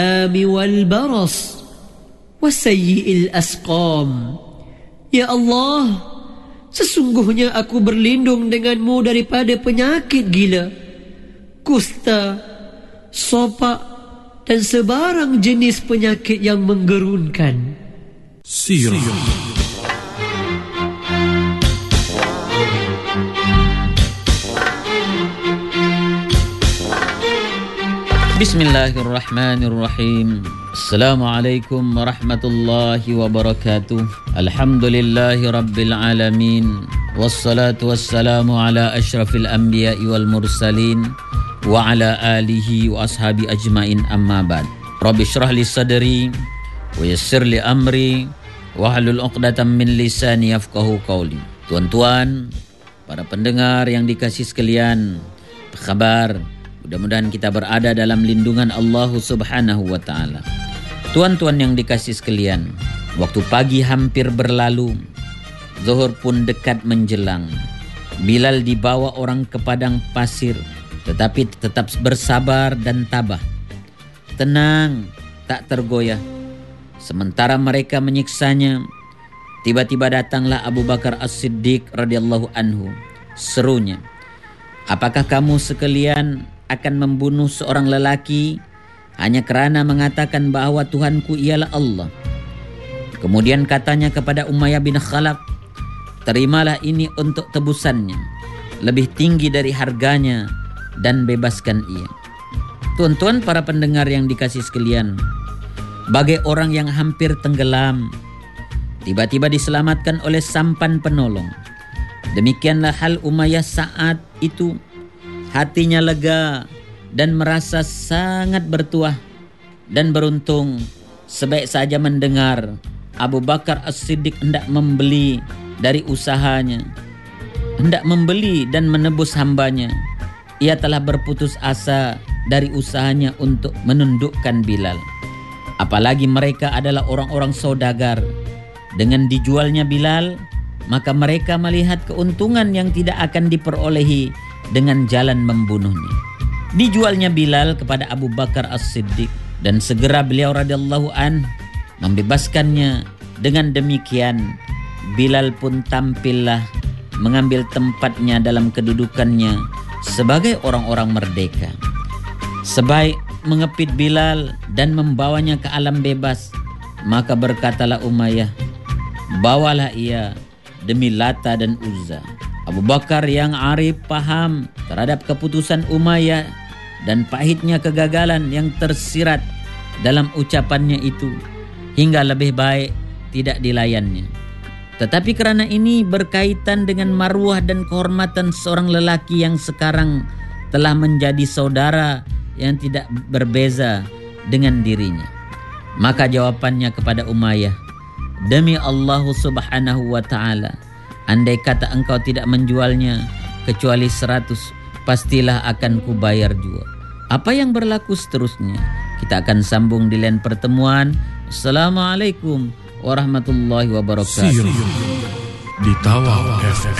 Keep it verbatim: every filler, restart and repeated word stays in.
والبرص وسيء الأسقام. Ya Allah, sesungguhnya aku berlindung denganmu daripada penyakit gila, kusta, sopak, dan sebarang jenis penyakit yang menggerunkan. Sirah. Bismillahirrahmanirrahim. Assalamualaikum warahmatullahi wabarakatuh. Alhamdulillahi rabbil alamin. Wassalatu wassalamu ala ashrafil anbiya'i wal mursalin wa ala alihi wa ashabi ajmain, amma ba'd. Rabbi shrah li sadri wa yassir li amri wahlul 'uqdatam min lisani yafqahu qawli. Tuan-tuan, para pendengar yang dikasihi sekalian, apa kabar? Mudah-mudahan kita berada dalam lindungan Allah Subhanahu wa ta'ala. Tuan-tuan yang dikasihi sekalian, waktu pagi hampir berlalu, zuhur pun dekat menjelang. Bilal dibawa orang ke padang pasir, tetapi tetap bersabar dan tabah. Tenang, tak tergoyah. Sementara mereka menyiksanya, tiba-tiba datanglah Abu Bakar As-Siddiq radhiyallahu anhu. Serunya, apakah kamu sekalian akan membunuh seorang lelaki hanya kerana mengatakan bahwa Tuhanku ialah Allah? Kemudian katanya kepada Umayyah bin Khalaf, terimalah ini untuk tebusannya, lebih tinggi dari harganya, dan bebaskan ia. Tuan-tuan para pendengar yang dikasihi sekalian, bagai orang yang hampir tenggelam, tiba-tiba diselamatkan oleh sampan penolong. Demikianlah hal Umayyah saat itu. Hatinya lega dan merasa sangat bertuah dan beruntung, sebaik saja mendengar Abu Bakar As-Siddiq hendak membeli dari usahanya, hendak membeli dan menebus hambanya. Ia telah berputus asa dari usahanya untuk menundukkan Bilal. Apalagi mereka adalah orang-orang saudagar. Dengan dijualnya Bilal, maka mereka melihat keuntungan yang tidak akan diperolehi dengan jalan membunuhnya. Dijualnya Bilal kepada Abu Bakar As-Siddiq, dan segera beliau radhiyallahu an membebaskannya. Dengan demikian Bilal pun tampillah mengambil tempatnya dalam kedudukannya sebagai orang-orang merdeka. Sebaik mengepit Bilal dan membawanya ke alam bebas, maka berkatalah Umayyah, bawalah ia demi Lata dan Uzza. Abu Bakar yang arif paham terhadap keputusan Umayyah dan pahitnya kegagalan yang tersirat dalam ucapannya itu, hingga lebih baik tidak dilayannya. Tetapi kerana ini berkaitan dengan marwah dan kehormatan seorang lelaki yang sekarang telah menjadi saudara yang tidak berbeza dengan dirinya, maka jawabannya kepada Umayyah, demi Allah Subhanahu wa ta'ala, andai kata engkau tidak menjualnya kecuali seratus, pastilah akan kubayar juga. Apa yang berlaku seterusnya kita akan sambung di lain pertemuan. Assalamualaikum warahmatullahi wabarakatuh. Sirah di Tawau F M.